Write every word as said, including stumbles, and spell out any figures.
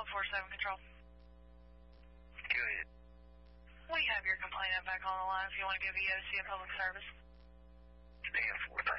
one four seven Control. Go ahead. We have your complainant back on the line if you want to give E O C a public service. Stand for it.